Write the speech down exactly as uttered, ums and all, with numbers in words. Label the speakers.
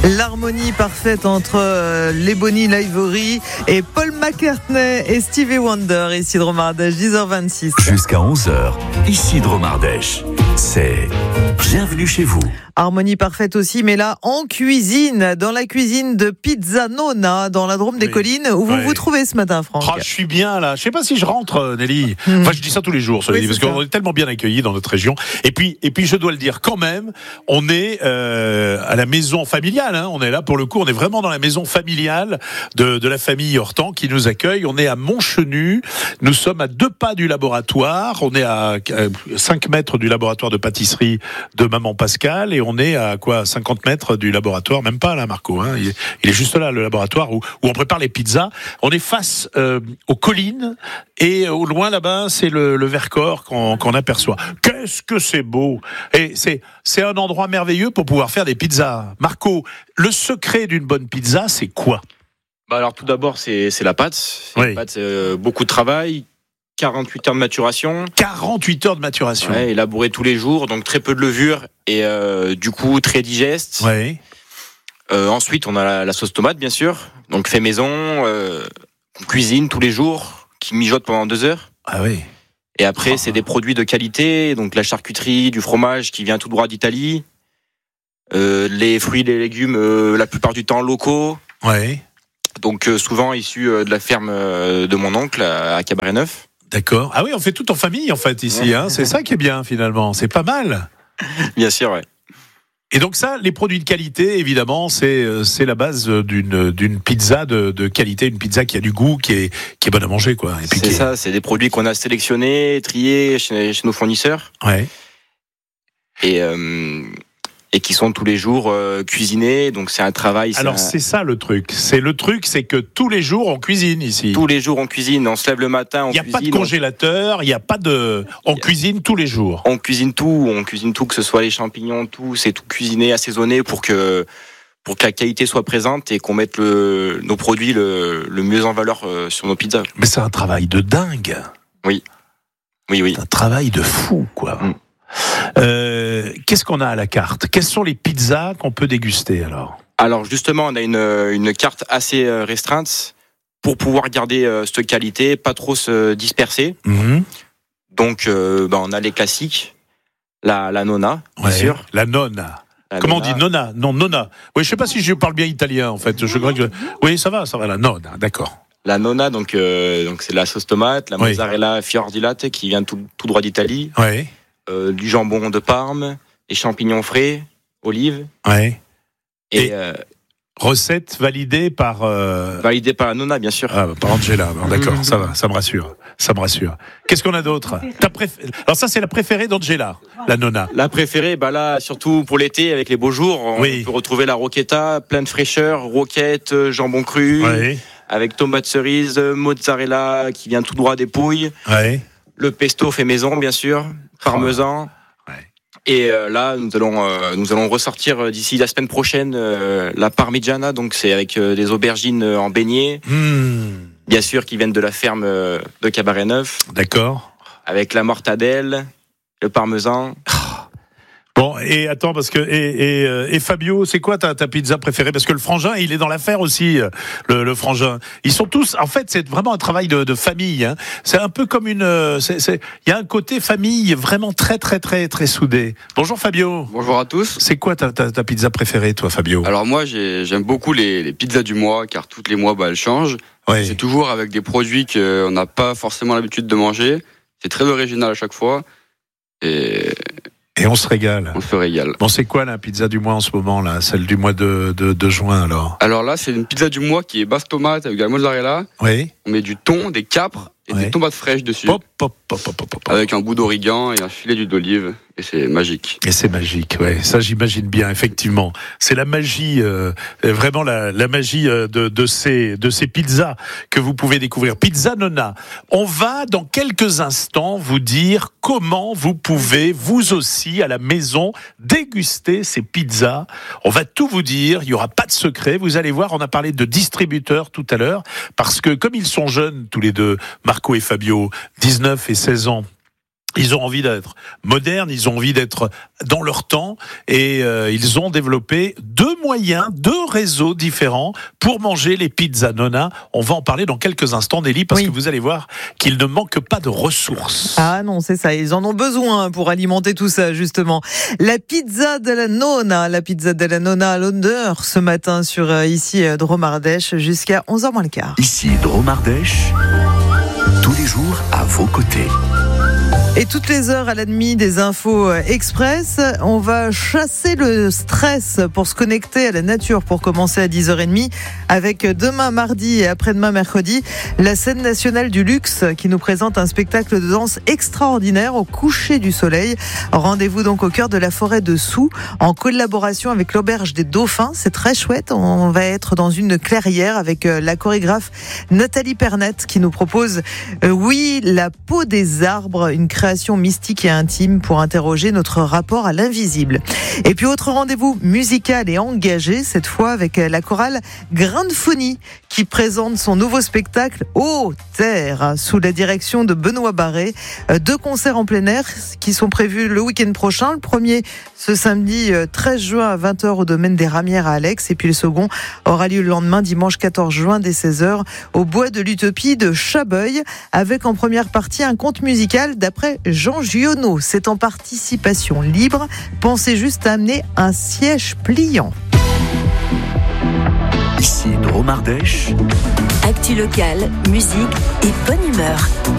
Speaker 1: L'harmonie parfaite entre euh, Lebony Livery et Paul McCartney et Stevie Wonder. Ici de Romardèche, dix heures vingt-six.
Speaker 2: Jusqu'à onze heures, ici de Romardèche. C'est Bienvenue chez vous.
Speaker 1: Harmonie parfaite aussi, mais là en cuisine, dans la cuisine de Pizza Nonna, dans la Drôme des
Speaker 3: oui.
Speaker 1: Collines, où vous
Speaker 3: ouais.
Speaker 1: vous trouvez ce matin, Franck.
Speaker 3: Oh, je suis bien là. Je sais pas si je rentre, Nelly.
Speaker 1: Mmh.
Speaker 3: Enfin, je dis ça tous les jours, cela
Speaker 1: oui,
Speaker 3: dit, parce qu'on est tellement bien accueillis dans notre région. Et puis, et puis, je dois le dire quand même, on est euh, à la maison familiale. Hein. On est là pour le coup. On est vraiment dans la maison familiale de, de la famille Hortan qui nous accueille. On est à Montchenu. Nous sommes à deux pas du laboratoire. On est à cinq mètres du laboratoire de pâtisserie de Maman Pascal, et on est à quoi cinquante mètres du laboratoire, même pas là, Marco. Hein. Il, est, il est juste là, le laboratoire où, où on prépare les pizzas. On est face euh, aux collines, et au loin là-bas, c'est le, le Vercors qu'on, qu'on aperçoit. Qu'est-ce que c'est beau! Et c'est, c'est un endroit merveilleux pour pouvoir faire des pizzas. Marco, le secret d'une bonne pizza, c'est quoi?
Speaker 4: Bah alors tout d'abord, c'est, c'est la pâte. C'est
Speaker 3: oui.
Speaker 4: la pâte, euh, beaucoup de travail. quarante-huit heures de maturation.
Speaker 3: quarante-huit heures de maturation.
Speaker 4: Ouais, élaboré tous les jours, donc très peu de levure et euh, du coup très digeste.
Speaker 3: Ouais.
Speaker 4: Euh, ensuite, on a la, la sauce tomate, bien sûr, donc fait maison, euh, qu'on cuisine tous les jours, qui mijote pendant deux heures.
Speaker 3: Ah oui.
Speaker 4: Et après, oh. c'est des produits de qualité, donc la charcuterie, du fromage qui vient tout droit d'Italie, euh, les fruits, les légumes, euh, la plupart du temps locaux.
Speaker 3: Ouais.
Speaker 4: Donc euh, souvent issus euh, de la ferme euh, de mon oncle à, à Cabaret-Neuf.
Speaker 3: D'accord. Ah oui, on fait tout en famille, en fait, ici. Hein. C'est ça qui est bien, finalement. C'est pas mal.
Speaker 4: Bien sûr, ouais.
Speaker 3: Et donc ça, les produits de qualité, évidemment, c'est, c'est la base d'une, d'une pizza de, de qualité, une pizza qui a du goût, qui est, qui est bonne à manger, quoi. Et puis
Speaker 4: c'est
Speaker 3: qui
Speaker 4: ça,
Speaker 3: est...
Speaker 4: c'est des produits qu'on a sélectionnés, triés chez, chez nos fournisseurs.
Speaker 3: Ouais.
Speaker 4: Et... Euh... et qui sont tous les jours euh, cuisinés, donc c'est un travail. C'est
Speaker 3: Alors
Speaker 4: un...
Speaker 3: c'est ça le truc. C'est le truc, c'est que tous les jours on cuisine ici.
Speaker 4: Tous les jours on cuisine. On se lève le matin, on
Speaker 3: cuisine. Il n'y a
Speaker 4: cuisine,
Speaker 3: pas de congélateur, il n'y a pas de. On cuisine tous les jours.
Speaker 4: On cuisine tout, on cuisine tout, que ce soit les champignons, tout, c'est tout cuisiné, assaisonné pour que pour que la qualité soit présente et qu'on mette le, nos produits le, le mieux en valeur euh, sur nos pizzas.
Speaker 3: Mais c'est un travail de dingue.
Speaker 4: Oui, oui, oui.
Speaker 3: C'est un travail de fou, quoi. Mm. Euh, qu'est-ce qu'on a à la carte? Quelles sont les pizzas qu'on peut déguster alors?
Speaker 4: Alors justement, on a une, une carte assez restreinte pour pouvoir garder euh, cette qualité, pas trop se disperser.
Speaker 3: Mmh.
Speaker 4: Donc, euh, bah, on a les classiques, la, la nonna, bien ouais, sûr.
Speaker 3: La nonna.
Speaker 4: La
Speaker 3: Comment
Speaker 4: nonna.
Speaker 3: on dit nonna? Non, nonna. Oui, je sais pas si je parle bien italien en fait. Je crois que oui, ça va, ça va. La nonna, d'accord.
Speaker 4: La nonna, donc, euh, donc c'est la sauce tomate, la
Speaker 3: oui.
Speaker 4: mozzarella fior di latte qui vient tout, tout droit d'Italie.
Speaker 3: Oui.
Speaker 4: Euh, du jambon de Parme, des champignons frais, olives.
Speaker 3: Ouais.
Speaker 4: Et,
Speaker 3: et
Speaker 4: euh,
Speaker 3: recette validée par. Euh...
Speaker 4: Validée par la nonna, bien sûr.
Speaker 3: Ah, par Angela. Bon, d'accord, ça va, ça me rassure. Ça me rassure. Qu'est-ce qu'on a d'autre? Ta préf... Alors ça, c'est la préférée d'Angela, la nonna.
Speaker 4: La préférée, bah là, surtout pour l'été, avec les beaux jours, on oui. peut retrouver la rocchetta, plein de fraîcheur, roquette, jambon cru,
Speaker 3: oui.
Speaker 4: avec tomate cerise, mozzarella qui vient tout droit des Pouilles.
Speaker 3: Oui.
Speaker 4: Le pesto fait maison, bien sûr, parmesan.
Speaker 3: Ouais.
Speaker 4: Et euh, là, nous allons, euh, nous allons ressortir euh, d'ici la semaine prochaine euh, la parmigiana, donc c'est avec euh, des aubergines en beignets,
Speaker 3: mmh.
Speaker 4: bien sûr, qui viennent de la ferme euh, de Cabaret-Neuf.
Speaker 3: D'accord.
Speaker 4: Avec la mortadelle, le parmesan.
Speaker 3: Bon, et attends, parce que et, et, et Fabio, c'est quoi ta, ta pizza préférée? Parce que le frangin, il est dans l'affaire aussi, le, le frangin. Ils sont tous, en fait, c'est vraiment un travail de, de famille. Hein. C'est un peu comme une, c'est, c'est, il y a un côté famille vraiment très, très, très, très soudé. Bonjour Fabio.
Speaker 5: Bonjour à tous.
Speaker 3: C'est quoi ta, ta, ta pizza préférée, toi, Fabio?
Speaker 5: Alors moi, j'ai, j'aime beaucoup les, les pizzas du mois, car toutes les mois, bah, elles changent.
Speaker 3: Ouais.
Speaker 5: C'est toujours avec des produits qu'on n'a pas forcément l'habitude de manger. C'est très original à chaque fois. Et
Speaker 3: Et on se régale.
Speaker 5: On se régale.
Speaker 3: Bon, c'est quoi la pizza du mois en ce moment, là? Celle du mois de, de, de juin, alors?
Speaker 5: Alors là, c'est une pizza du mois qui est basse tomate avec de la mozzarella.
Speaker 3: Oui.
Speaker 5: On met du thon, des capres et
Speaker 3: oui.
Speaker 5: des tomates fraîches dessus.
Speaker 3: Pop, pop, pop, pop, pop, pop.
Speaker 5: Avec un bout d'origan et un filet d'huile d'olive. Et c'est magique.
Speaker 3: Et c'est magique, ouais. Ça, j'imagine bien, effectivement. C'est la magie, euh, vraiment la, la magie de, de ces, de ces pizzas que vous pouvez découvrir. Pizza Nonna. On va, dans quelques instants, vous dire comment vous pouvez, vous aussi, à la maison, déguster ces pizzas. On va tout vous dire. Il n'y aura pas de secret. Vous allez voir, on a parlé de distributeurs tout à l'heure. Parce que, comme ils sont jeunes, tous les deux, Marco et Fabio, dix-neuf et seize ans, Ils ont envie d'être modernes, ils ont envie d'être dans leur temps et euh, ils ont développé deux moyens, deux réseaux différents pour manger les pizzas Nonna. On va en parler dans quelques instants, Nelly, parce
Speaker 1: oui.
Speaker 3: que vous allez voir qu'il ne manque pas de ressources.
Speaker 1: Ah non, c'est ça, ils en ont besoin pour alimenter tout ça, justement. La pizza della Nonna, la pizza della Nonna à l'honneur ce matin sur euh, ici euh, Drôme Ardèche jusqu'à onze heures moins le quart.
Speaker 2: Ici Drôme Ardèche, tous les jours à vos côtés.
Speaker 1: Et toutes les heures à la demi des infos express, on va chasser le stress pour se connecter à la nature pour commencer à dix heures trente avec demain mardi et après-demain mercredi la scène nationale du luxe qui nous présente un spectacle de danse extraordinaire au coucher du soleil. Rendez-vous donc au cœur de la forêt de Soux en collaboration avec l'auberge des Dauphins. C'est très chouette, on va être dans une clairière avec la chorégraphe Nathalie Pernette qui nous propose euh, oui, la peau des arbres, une création mystique et intime pour interroger notre rapport à l'invisible. Et puis autre rendez-vous musical et engagé, cette fois avec la chorale Grandephonie qui présente son nouveau spectacle Ô Terre sous la direction de Benoît Barré. Deux concerts en plein air qui sont prévus le week-end prochain. Le premier ce samedi treize juin à vingt heures au domaine des Ramières à Alex et puis le second aura lieu le lendemain dimanche quatorze juin dès seize heures au bois de l'Utopie de Chabeuil avec en première partie un conte musical d'après Jean Giono. C'est en participation libre. Pensez juste à amener un siège pliant.
Speaker 2: Ici Drôme Ardèche.
Speaker 6: Actu locale, musique et bonne humeur.